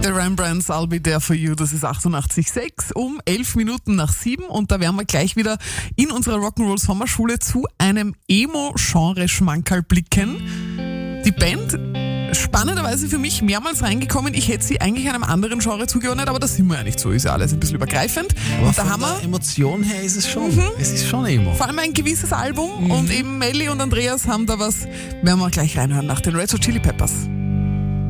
The Rembrandts, I'll Be There For You, das ist 88,6 um 11:11 und da werden wir gleich wieder in unserer Rock'n'Roll Sommerschule zu einem Emo-Genre-Schmankerl blicken. Die Band, spannenderweise für mich mehrmals reingekommen, ich hätte sie eigentlich einem anderen Genre zugeordnet, aber das sind wir ja nicht so, ist ja alles ein bisschen übergreifend. Aber und da von haben der wir Emotion her ist es schon, es ist schon Emo. vor allem ein gewisses Album und eben Melly und Andreas haben da was, werden wir gleich reinhören nach den Red Hot Chili Peppers.